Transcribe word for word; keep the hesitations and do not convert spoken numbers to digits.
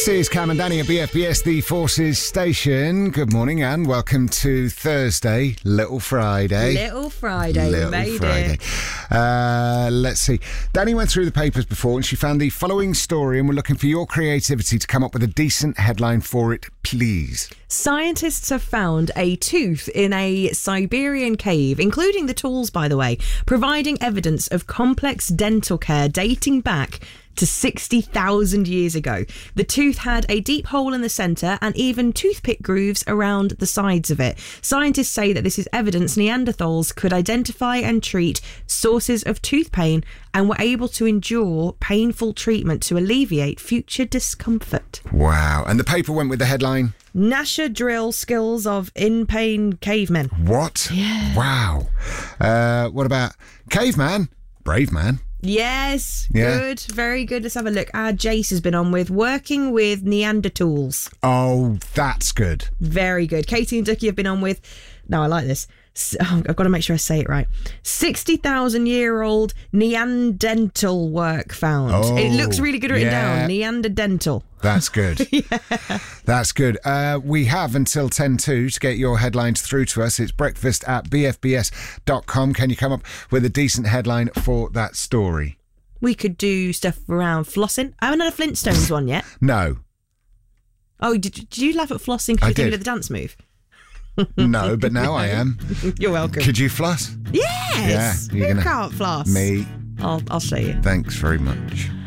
This is Cam and Danny at B F B S, the Forces Station. Good morning and welcome to Thursday, Little Friday. Little Friday, Little made Friday. it. Uh, let's see. Danny went through the papers before and she found the following story, and we're looking for your creativity to come up with a decent headline for it, please. Scientists have found a tooth in a Siberian cave, including the tools, by the way, providing evidence of complex dental care dating back to sixty thousand years ago. The tooth had a deep hole in the centre and even toothpick grooves around the sides of it. Scientists say that this is evidence Neanderthals could identify and treat sources of tooth pain and were able to endure painful treatment to alleviate future discomfort. Wow. And the paper went with the headline? Nasher drill skills of in-pain cavemen. What? Yeah. Wow. Uh, what about caveman? Brave man. Yes, Yeah. good, very good. Let's have a look. Our Jace has been on with working with Neanderthals. Oh, that's good. Very good. Katie and Ducky have been on with, no, I like this. S- oh, I've got to make sure I say it right. sixty thousand year old Neanderthal work found. Oh, it looks really good written yeah. down. Neanderthal. That's good. Yeah. That's good. Uh, we have until ten to to get your headlines through to us. It's breakfast at b f b s dot com. Can you come up with a decent headline for that story? We could do stuff around flossing. I haven't had a Flintstones one yet. No. Oh, did, did you laugh at flossing because I you think did. of the dance move? No, but now I am. You're welcome. Could you floss? Yes. Yeah, you're Who gonna- can't floss? Me. I'll, I'll show you. Thanks very much.